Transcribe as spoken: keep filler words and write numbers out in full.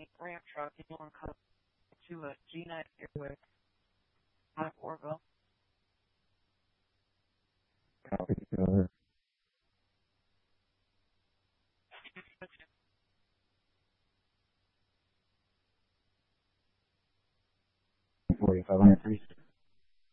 a Ram truck and you want to cut to a G nine Airwick out of Orville. Copy, go ahead. forty-five hundred three.